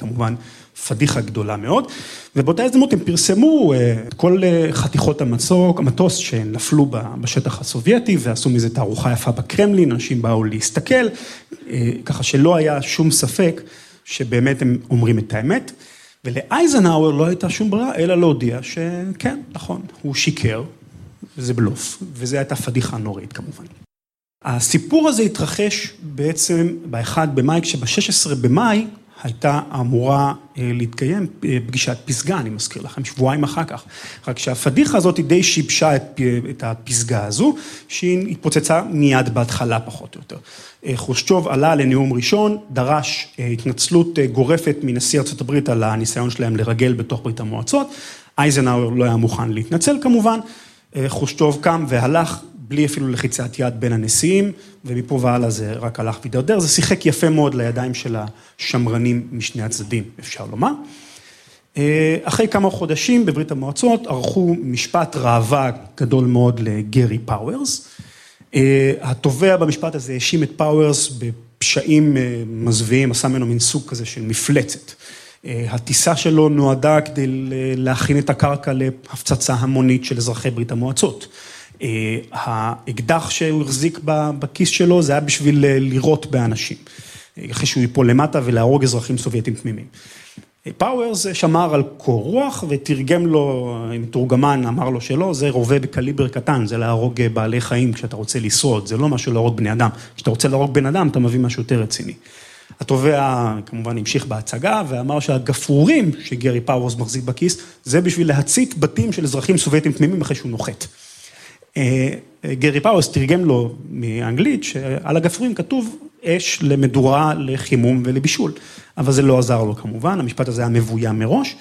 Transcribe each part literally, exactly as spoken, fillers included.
כמובן פדיחה גדולה מאוד, ובאותה הזדמנות הם פרסמו את כל חתיכות המצוק, המטוס שנפלו בשטח הסובייטי, ועשו מזה תערוכה יפה בקרמלין, אנשים באו להסתכל, ככה שלא היה שום ספק שבאמת הם אומרים את האמת, ולאייזנהאואר לא הייתה שום ברירה, אלא להודיע שכן, נכון, הוא שיקר, זה בלוף, וזו הייתה פדיחה נוראית כמובן. הסיפור הזה התרחש בעצם ב-אחד במאי, כשב-שישה עשר במאי הייתה אמורה להתקיים פגישת פסגה, אני מזכיר לכם, שבועיים אחר כך. רק שהפדיחה הזאת די שיבשה את, את הפסגה הזו, שהיא התפוצצה מיד בהתחלה פחות או יותר. חושצ'וב עלה לנאום ראשון, דרש התנצלות גורפת מנשיא ארצות הברית על הניסיון שלהם לרגל בתוך ברית המועצות, אייזנהאואר לא היה מוכן להתנצל כמובן, חושצ'וב קם והלך, בלי אפילו לחיצת יד בין הנשיאים, ומפה והלאה זה רק הלך וידרדר, זה שיחק יפה מאוד לידיים של השמרנים משני הצדדים, אפשר לומר. אחרי כמה חודשים בברית המועצות, ערכו משפט ראווה גדול מאוד לגרי פאוורס. התובע במשפט הזה האשים את פאוורס בפשעים מזוויעים, עשה ממנו מין סוג כזה של מפלצת. הטיסה שלו נועדה כדי להכין את הקרקע להפצצה המונית של אזרחי ברית המועצות. האקדח שהוא החזיק בכיס שלו, זה היה בשביל לירות באנשים, אחרי שהוא ייפול למטה ולהרוג אזרחים סובייטים תמימים. פאוורס שמר על קור רוח ותרגם לו, מתורגמן אמר לו שלא, זה רובה בקליבר קטן, זה להרוג בעלי חיים כשאתה רוצה לשרוד, זה לא משהו להרוג בני אדם. כשאתה רוצה להרוג בן אדם, אתה מביא משהו יותר רציני. התובע כמובן המשיך בהצגה ואמר שהגפרורים שגרי פאוורס מחזיק בכיס, זה בשביל להצית בתים של אזרחים סובייטים תמימים אחרי שהוא נוחת. גרי פאוורס תרגם לו מאנגלית שעל הגפרורים כתוב אש למדורה, לחימום ולבישול, אבל זה לא עזר לו כמובן, המשפט הזה היה מבוים מראש,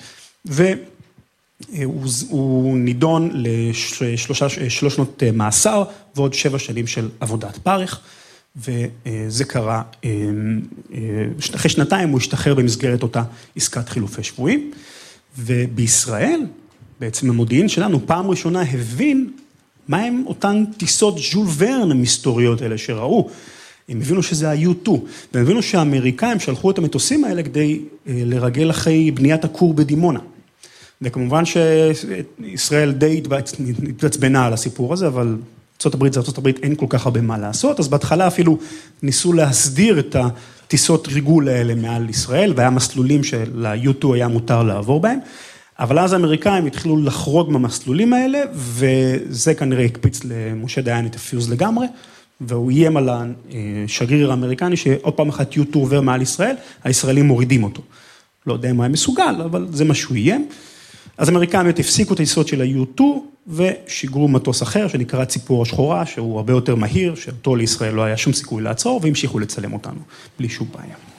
והוא נידון לשלוש שנות מאסר ועוד שבע שנים של עבודת פרך, וזה קרה, אחרי שנתיים הוא השתחרר במסגרת אותה עסקת חילופי שבויים, ובישראל, בעצם המודיעין שלנו, פעם ראשונה הבין מה הם אותן טיסות ז'ול ורן המסתוריות האלה שראו, הם הבינו שזה ה-יו טו, והם הבינו שהאמריקאים שלחו את המטוסים האלה כדי לרגל אחרי בניית הכור בדימונה. וכמובן שישראל די התעצבנה על הסיפור הזה, אבל ארצות הברית זה ארצות הברית, אין כל כך הרבה מה לעשות, אז בהתחלה אפילו ניסו להסדיר את הטיסות ריגול האלה מעל ישראל, והיה מסלולים של-יו טו היה מותר לעבור בהם, אבל אז האמריקאים התחילו לחרוג מהמסלולים האלה, וזה כנראה הקפיץ למשה דיין את הפיוז לגמרי, והוא איים על השגריר האמריקני שעוד פעם אחת יו טו עובר מעל ישראל, הישראלים מורידים אותו. לא יודע מה הם מסוגל, אבל זה מה שהוא איים. אז האמריקאים הפסיקו את הטיסות של ה-יו טו, ושיגרו מטוס אחר שנקרא ציפור השחורה, שהוא הרבה יותר מהיר, שאותו לישראל לא היה שום סיכוי לעצור, והמשיכו לצלם אותנו, בלי שום בעיה.